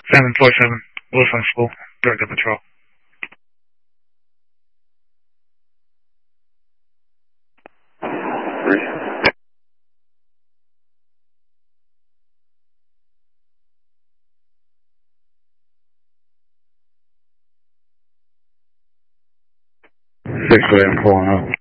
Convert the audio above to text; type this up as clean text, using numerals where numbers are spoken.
747, Wilson School, Director Patrol. Three. 611 pulling up.